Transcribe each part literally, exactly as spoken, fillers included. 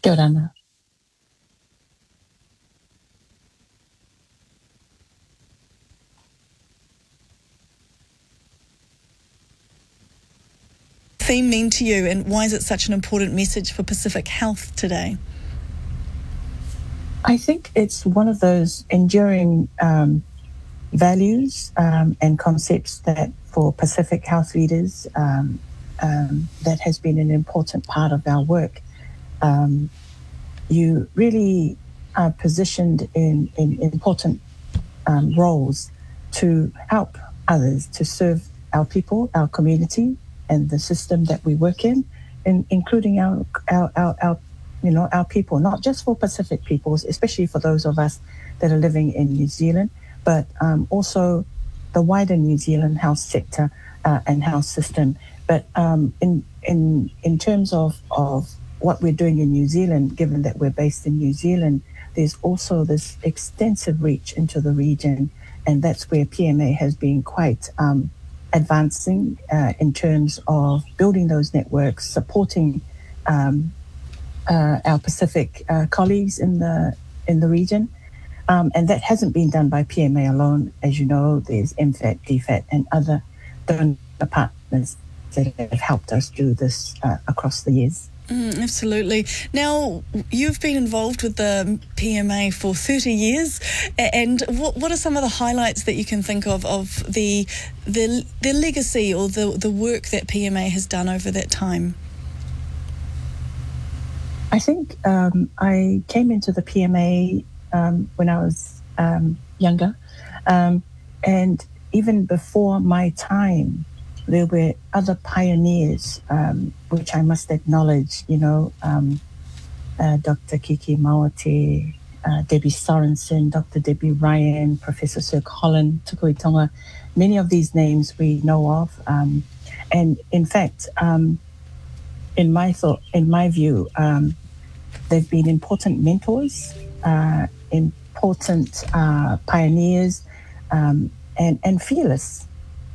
Kia ora ana. Theme mean to you, and why is it such an important message for Pacific Health today? I think it's one of those enduring um, values um, and concepts that for Pacific Health leaders um, um, that has been an important part of our work. Um, you really are positioned in, in important um, roles to help others, to serve our people, our community, and the system that we work in, in including our, our, our, our, you know, our people, not just for Pacific peoples, especially for those of us that are living in New Zealand, but um, also the wider New Zealand health sector uh, and health system. But um, in in in terms of, of what we're doing in New Zealand, given that we're based in New Zealand, there's also this extensive reach into the region, and that's where P M A has been quite um, advancing uh, in terms of building those networks, supporting um, uh, our Pacific uh, colleagues in the in the region. Um, and that hasn't been done by P M A alone. As you know, there's M FAT, D FAT, and other donor partners that have helped us do this uh, across the years. Mm, absolutely. Now, you've been involved with the P M A for thirty years, and what what are some of the highlights that you can think of of the the, the legacy or the, the work that P M A has done over that time? I think um, I came into the P M A um, when I was um, younger, um, and even before my time, there were other pioneers, um, which I must acknowledge, you know, um, uh, Doctor Kiki Mawate, uh, Debbie Sorensen, Doctor Debbie Ryan, Professor Sir Colin Tukui Tonga. Many of these names we know of. Um, and in fact, um, in my thought, in my view, um, they've been important mentors, uh, important uh, pioneers, um, and, and fearless.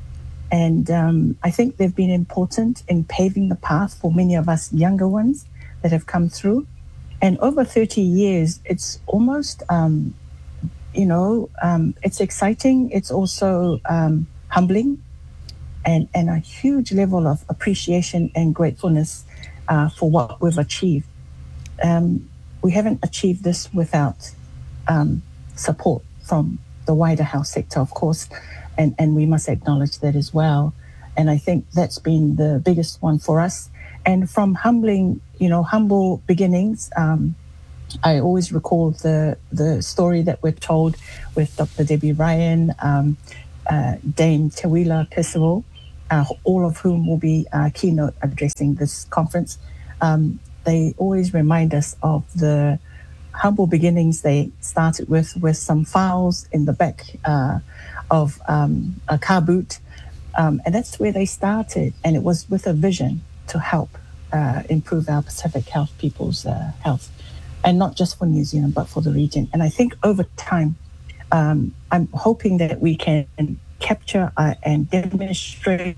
And um, I think they've been important in paving the path for many of us younger ones that have come through. And over thirty years, it's almost, um, you know, um, it's exciting. It's also um, humbling, and, and a huge level of appreciation and gratefulness uh, for what we've achieved. Um, we haven't achieved this without um, support from the wider health sector, of course. And, and we must acknowledge that as well. And I think that's been the biggest one for us. And from humbling, you know, humble beginnings, um, I always recall the the story that we're told with Doctor Debbie Ryan, um, uh, Dame Tawila Percival, uh, all of whom will be uh, keynote addressing this conference. Um, they always remind us of the humble beginnings they started with, with some files in the back uh, of um, a car boot. Um, and that's where they started. And it was with a vision to help uh, improve our Pacific Health people's uh, health. And not just for New Zealand, but for the region. And I think over time, um, I'm hoping that we can capture uh, and demonstrate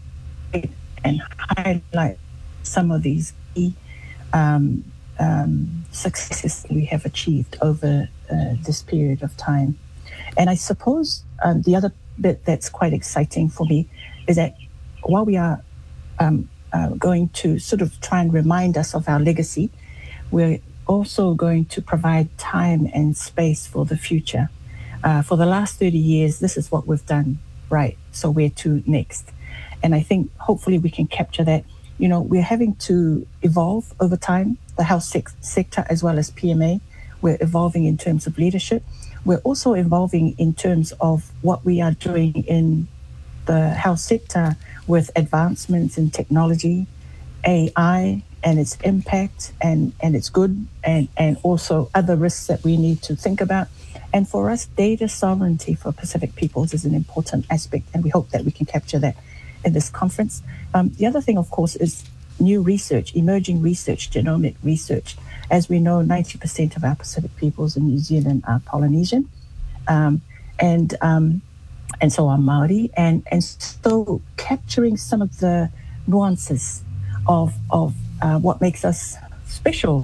and highlight some of these key um, um, successes we have achieved over uh, this period of time. And I suppose um, the other bit that's quite exciting for me is that while we are um, uh, going to sort of try and remind us of our legacy, we're also going to provide time and space for the future. Uh, for the last thirty years, this is what we've done right. So where to next? And I think hopefully we can capture that. You know, we're having to evolve over time, the health sec- sector as well as P M A. We're evolving in terms of leadership. We're also evolving in terms of what we are doing in the health sector with advancements in technology, A I, and its impact and, and its good, and, and also other risks that we need to think about. And for us, data sovereignty for Pacific peoples is an important aspect, and we hope that we can capture that in this conference. Um, the other thing, of course, is new research, emerging research, genomic research. As we know, ninety percent of our Pacific peoples in New Zealand are Polynesian, um, and um, and so are Maori, and, and so capturing some of the nuances of, of uh, what makes us special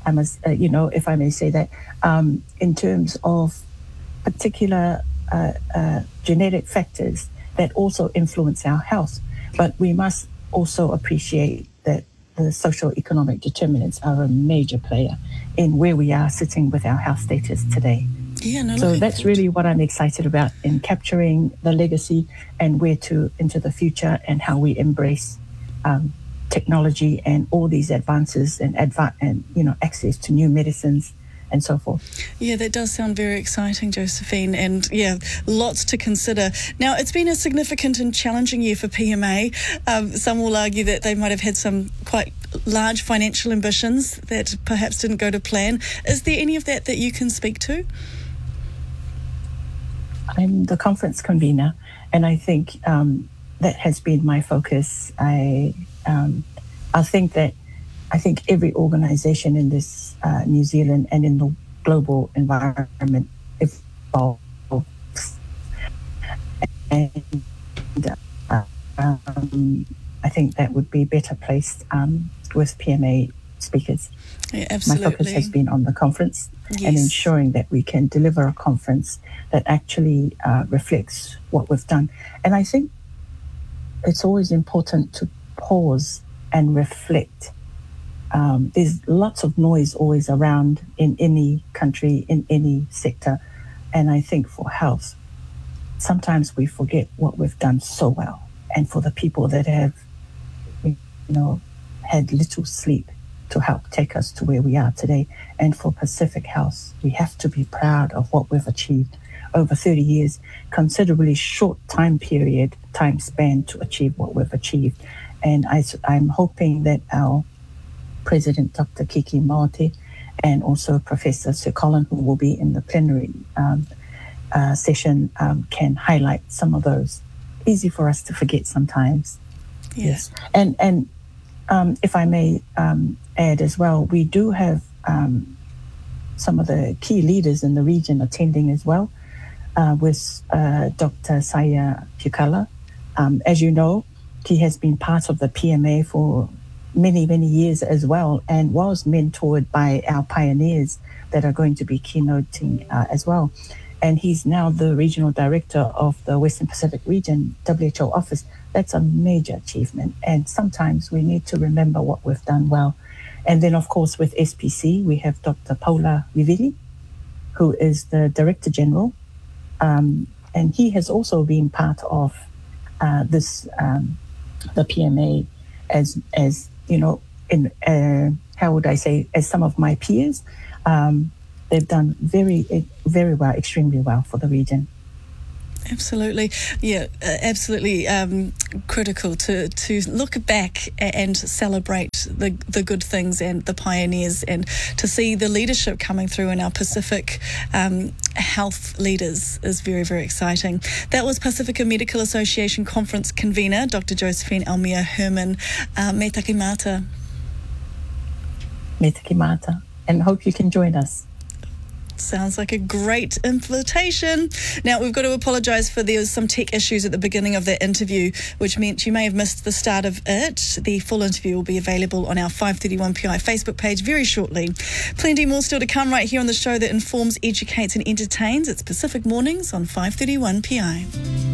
I must, uh, you know, if I may say that, um, in terms of particular uh, uh, genetic factors that also influence our health. But we must also appreciate that the socio-economic determinants are a major player in where we are sitting with our health status today. Yeah, no, so that's forward. really what I'm excited about in capturing the legacy and where to into the future and how we embrace um, technology and all these advances and adva- and you know access to new medicines and so forth. Yeah, that does sound very exciting, Josephine, and yeah, lots to consider. Now, it's been a significant and challenging year for P M A. Um, some will argue that they might have had some quite large financial ambitions that perhaps didn't go to plan. Is there any of that that you can speak to? I'm the conference convener, and I think um, that has been my focus. I um, I think that I think every organisation in this uh, New Zealand and in the global environment evolves, and uh, um, I think that would be better placed um, with P M A speakers. Yeah, absolutely. My focus has been on the conference yes. and ensuring that we can deliver a conference that actually uh, reflects what we've done. And I think it's always important to pause and reflect. Um, there's lots of noise always around in any country, in any sector. And I think for health, sometimes we forget what we've done so well. And for the people that have, you know, had little sleep to help take us to where we are today. And for Pacific Health, we have to be proud of what we've achieved over thirty years, considerably short time period, time span to achieve what we've achieved. And I, I'm hoping that our President, Doctor Kiki Maote, and also Professor Sir Colin, who will be in the plenary um, uh, session, um, can highlight some of those. Easy for us to forget sometimes. Yeah. Yes. And, and um, if I may um, add as well, we do have um, some of the key leaders in the region attending as well, uh, with uh, Doctor Saya Pukala. Um, as you know, he has been part of the P M A for many, many years as well, and was mentored by our pioneers that are going to be keynoting uh, as well. And he's now the regional director of the Western Pacific region W H O office. That's a major achievement. And sometimes we need to remember what we've done well. And then, of course, with S P C, we have Doctor Paula Vivili, who is the Director General. Um, and he has also been part of uh, this, um, the P M A as, as you know, in uh, how would I say, as some of my peers. Um, they've done very, very well, extremely well for the region. Absolutely. Yeah, uh, absolutely um, critical to, to look back and celebrate the, the good things and the pioneers, and to see the leadership coming through in our Pacific um, health leaders is very, very exciting. That was Pacifica Medical Association Conference convener, Doctor Josephine Almia Herman. Uh, me taki mata. Me taki mata. And hope you can join us. Sounds like a great invitation. Now, we've got to apologise for there was some tech issues at the beginning of that interview, which meant you may have missed the start of it. The full interview will be available on our five thirty-one P I Facebook page very shortly. Plenty more still to come right here on the show that informs, educates and entertains. It's Pacific Mornings on five thirty-one P I.